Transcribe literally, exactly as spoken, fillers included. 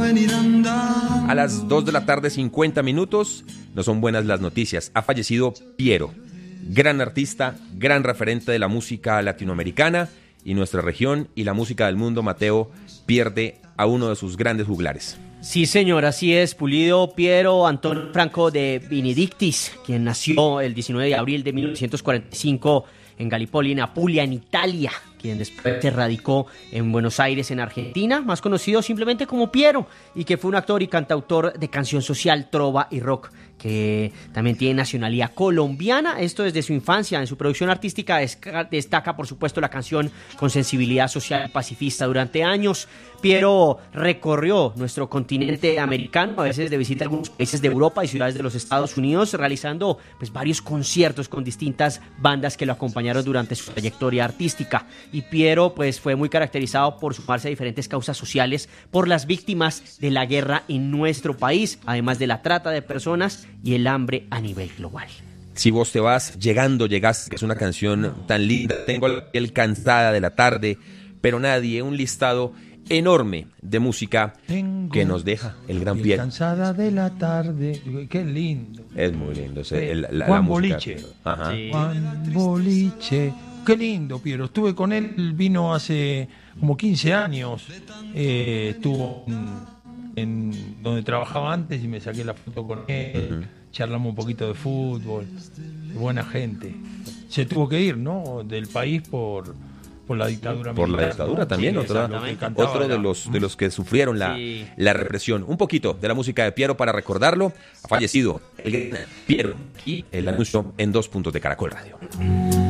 A las dos de la tarde, cincuenta minutos, no son buenas las noticias. Ha fallecido Piero, gran artista, gran referente de la música latinoamericana y nuestra región y la música del mundo. Mateo pierde a uno de sus grandes juglares. Sí, señor, así es. Pulido Piero Antonio Franco de Benedictis, quien nació el diecinueve de abril de mil novecientos cuarenta y cinco en Gallipoli, en Apulia, en Italia, quien después se radicó en Buenos Aires, en Argentina, más conocido simplemente como Piero, y que fue un actor y cantautor de canción social, trova y rock, que también tiene nacionalidad colombiana. Esto desde su infancia. En su producción artística destaca, por supuesto, la canción con sensibilidad social pacifista. Durante años, Piero recorrió nuestro continente americano, a veces de visita a algunos países de Europa y ciudades de los Estados Unidos, realizando pues varios conciertos con distintas bandas que lo acompañaron durante su trayectoria artística. Y Piero pues fue muy caracterizado por sumarse a diferentes causas sociales por las víctimas de la guerra en nuestro país, además de la trata de personas y el hambre a nivel global. Si vos te vas, llegando, llegas, que es una canción tan linda. Tengo la piel cansada de la tarde, pero nadie, un listado enorme de música Tengo que nos deja el gran Piero. Cansada de la tarde, qué lindo. Es muy lindo. Eh, el, la, Juan la Boliche. Ajá. Sí. Juan Boliche. Qué lindo, Piero. Estuve con él, vino hace como quince años. Eh, estuvo en, en donde trabajaba antes y me saqué la foto con él. Uh-huh. Charlamos un poquito de fútbol. Buena gente. Se tuvo que ir, ¿no? Del país por... por la dictadura por militar, la dictadura ¿no? también, Sí, otra, otro de los de los que sufrieron la, sí. la represión. Un poquito de la música de Piero para recordarlo. Ha fallecido el Piero y el anuncio en dos puntos de Caracol Radio.